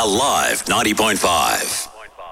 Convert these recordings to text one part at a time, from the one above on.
Alive 90.5.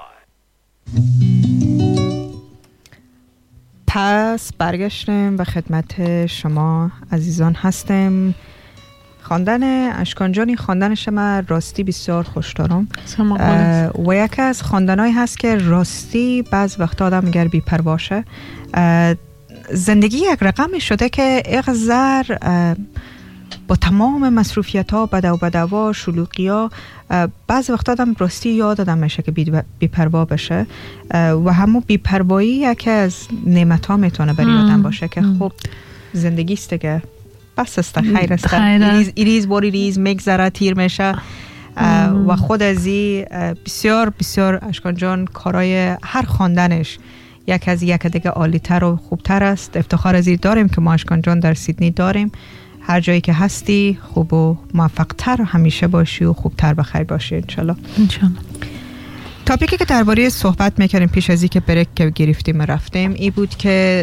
پس برگشتیم و خدمت شما عزیزان هستیم. خواندن اشکان جانی خواندنش من راستی بسیار خوش دارم و یکی از خواندنایی هست که راستی بعض وقت آدم اگر بی‌پرواشه زندگی یک رقمی شده که اغزر با تمام مسئولیت ها بدو شلوغی ها بعض وقت آدم راستی یاد آدم میشه که بی‌پروا بشه و همون بی‌پروایی یکی از نعمت ها میتونه برای آدم باشه که خب زندگی است دیگه، بس است، خیر است، ایریز بوریریز میگذره، تیر میشه و خود ازی بسیار بسیار اشکان جان کارای هر خواندنش یک از یک دیگه عالی‌تر و خوبتر است. افتخار ازی داریم که ما اشکان جان در سیدنی داریم. هر جایی که هستی خوب و موفق‌تر همیشه باشی و خوبتر بخیر باشی انشالله. تاپیکی که درباره صحبت میکنیم پیش از اینکه بریک که گرفتیم رفتیم این بود که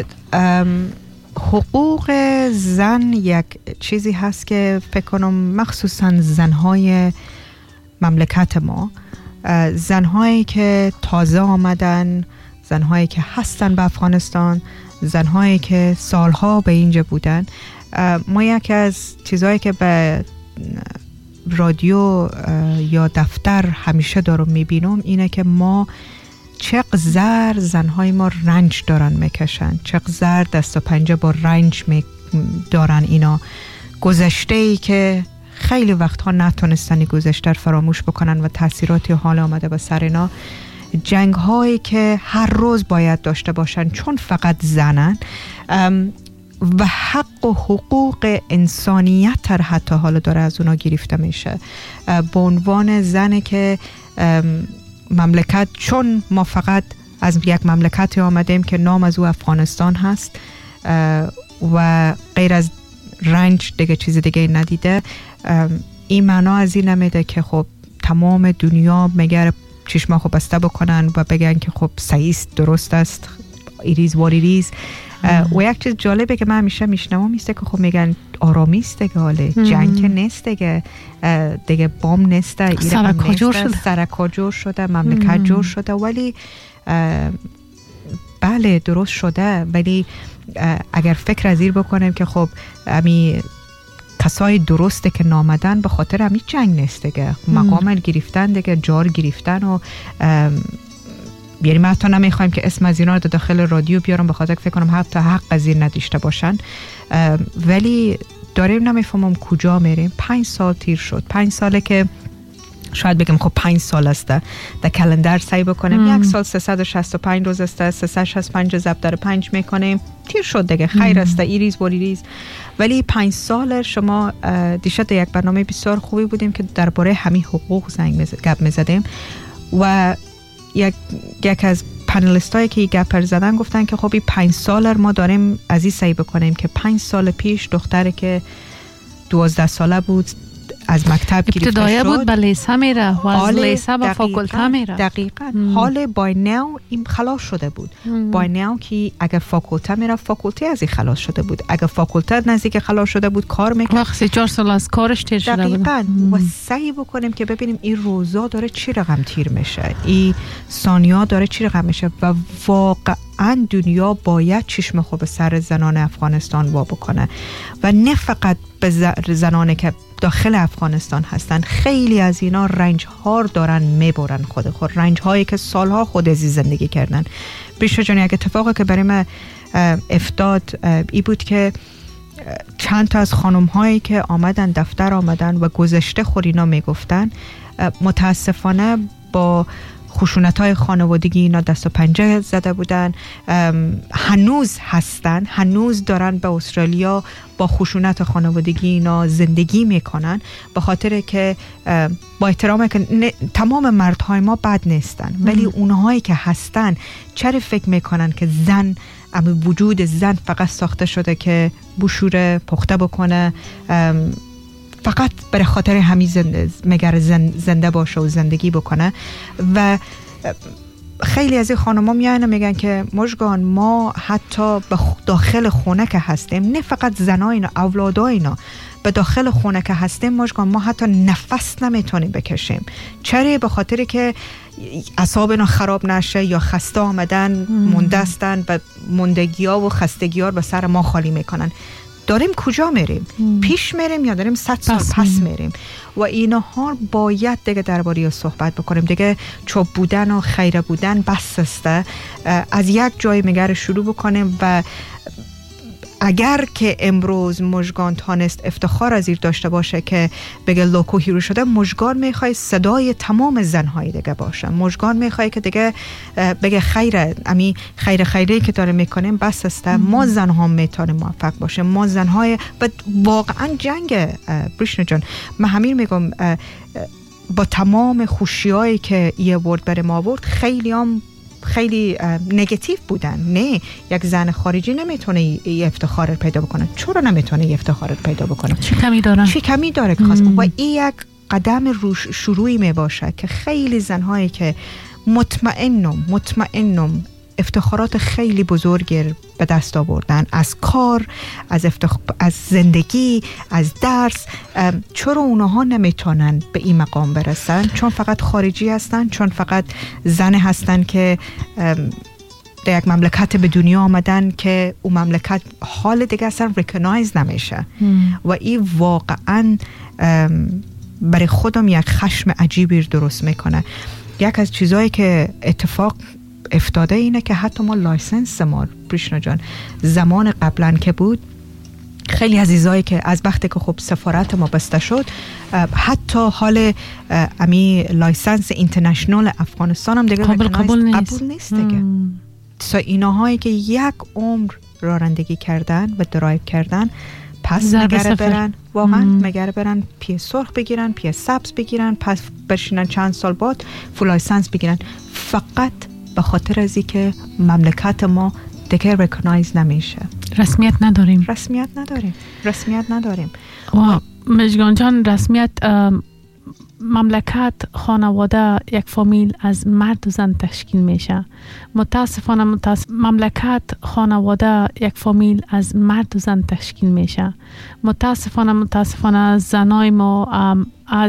حقوق زن یک چیزی هست که فکر کنم مخصوصا زنهای مملکت ما، زنهایی که تازه آمدن، زنهایی که هستن به افغانستان، زنهایی که سالها به اینجا بودن، ما یکی از چیزهایی که به رادیو یا دفتر همیشه دارم میبینم اینه که ما چقدر زنهای ما رنج دارن میکشن، چقدر دست و پنجه با رنج دارن. اینا گذشته ای که خیلی وقتها نتونستن گذشته فراموش بکنن و تاثیراتی حال آمده به سر اینا، جنگ هایی که هر روز باید داشته باشن چون فقط زنن و حق و حقوق انسانیت تر حتی حالا داره از اونا گرفته میشه به عنوان زنه که مملکت، چون ما فقط از یک مملکتی آمدیم که نام از او افغانستان هست و غیر از رنج دیگه چیز دیگه ندیده، این معنا از این نمیده که خب تمام دنیا مگر چشما خب بسته بکنن و بگن که خب صحیح درست است، ایریز واریریز. و یک چیز جالبه که من همیشه میشنوم میسته که خب میگن آرامی است دیگه، حاله جنگ نیست دیگه بام نیست، سرکا جور شده، مملکت جور شده، ولی بله درست شده، ولی اگر فکر از این بکنیم که خب امی کسای درسته که نامدن به خاطر امی جنگ نیست دیگه، مقام گرفتن دیگه، جار گرفتن و یعنی ما حتی نمیخوایم که اسم از اینا رو داخل رادیو بیارم به خاطر فکر کنم حتی حق از این نداشته باشن، ولی داریم نمیفهمم کجا میریم. 5 سال تیر شد، 5 ساله که شاید بگم خب 5 سال است در کلندر سعی بکنیم 1 سال 365 روز است، 365 ضرب در 5 میکنیم، تیر شد دیگه، خیر است، ایریز بوریریز. ولی 5 سال شما دیشب یک برنامه بسیار خوبی بودیم که درباره همین حقوق گپ میزدیم و یک از پنلیست هایی که گپ زدن گفتن که خب این 5 سال ما داریم از این سعی بکنیم که 5 سال پیش دختری که 12 ساله بود از مکتب گرفته ابتدایی شد، بود به لیسه میره و از لیسه به فاکولته میره. دقیقاً حال بای ناو این خلاص شده بود. بای ناو که اگر فاکولته میره، فاکولته از این خلاص شده بود، اگر فاکولته نزدیک خلاص شده بود کار میکنه، وقتی 4 سال از کارش تیر شده بود. دقیقاً. و سعی بکنیم که ببینیم این روزا داره چی رقم تیر میشه، این ثانیه داره چی رقم میشه و واقعاً دنیا باید چشم خوب سر زنان افغانستان وا بکنه و نه فقط به زنانی که داخل افغانستان هستن. خیلی از اینا رنج ها دارن میبرن خود رنج هایی که سالها خود ازی زندگی کردن. بیشتر جان یک اتفاقی که برای من افتاد ای بود که چند تا از خانم هایی که آمدن دفتر آمدن و گذشته خود اینا میگفتن متاسفانه با خشونت های خانوادگی اینا دست و پنجه زده بودن، هنوز هستن، هنوز دارن به استرالیا با خشونت خانوادگی اینا زندگی میکنن، به خاطر که با احترام که تمام مردهای ما بد نیستن، ولی اونهایی که هستن چرا فکر میکنن که زن وجود زن فقط ساخته شده که بشوره پخته بکنه، فقط برای خاطر همین زنده باشه و زندگی بکنه. و خیلی از این خانم‌ها میان میگن که مژگان ما حتی داخل خونه که هستیم، نه فقط زنای اینا، اولادای اینا، به داخل خونه که هستیم مژگان ما حتی نفس نمیتونیم بکشیم. چرا؟ به خاطر که اعصابنا خراب نشه یا خسته آمدن مونده هستن و موندگی‌ها و خستگی‌ها به سر ما خالی میکنن. داریم کجا میریم؟ پیش میریم یا داریم 100 سال پس میریم؟ و اینها باید دیگه درباره صحبت بکنیم. دیگه چوب بودن و خیره بودن بس است. از یک جای میگره شروع بکنیم و اگر که امروز مژگان تانست افتخار از این داشته باشه که بگه لوکو هیرو شده، مژگان میخوای صدای تمام زنهای دیگه باشه. مژگان میخوای که دیگه بگه خیره، امی خیره که داره میکنیم بس است. ما زنها میتونیم موفق باشه. ما زنهای و واقعا جنگ بریشنا جان، من همین میگم با تمام خوشیایی که یه ورد بر ما ورد، خیلی نگاتیو بودن. نه، یک زن خارجی نمیتونه یه افتخار پیدا بکنه. چرا نمیتونه یه افتخار پیدا بکنه؟ چی کمی داره و این یک قدم شروعی می باشه که خیلی زنهایی که مطمئنم افتخارات خیلی بزرگی به دست آوردن، از کار، از زندگی، از درس، چرا اونها نمیتونن به این مقام برسن؟ چون فقط خارجی هستن، چون فقط زن هستن که در یک مملکت به دنیا آمدن که اون مملکت حال دیگه اصلا ریکگنایز نمیشه. و این واقعا برای خودم یک خشم عجیبی درست میکنه. یک از چیزایی که اتفاق افتاده اینه که حتی ما لایسنس ما بریشنا جان زمان قبلا که بود، خیلی عزیزایی که از وقتی که خب سفارت ما بسته شد، حتی حال امی لایسنس اینترنشنال افغانستان هم دیگه قبول نیست دیگه. ایناهایی که یک عمر رانندگی کردن و درایو کردن، پس مگره برن، واقعا مگره برن پی سرخ بگیرن، پی سبز بگیرن، پس بشینن چند سال بعد فول لایسنس بگیرن، فقط به خاطر از اینکه مملکت ما دیگه ریکگنایز نمیشه. رسمیت نداریم. و مژگان جان، رسمیت مملکت، خانواده، یک فامیل از مرد و زن تشکیل میشه. متاسفانه مملکت، خانواده، یک فامیل از مرد و زن تشکیل میشه. متاسفانه زنای ما از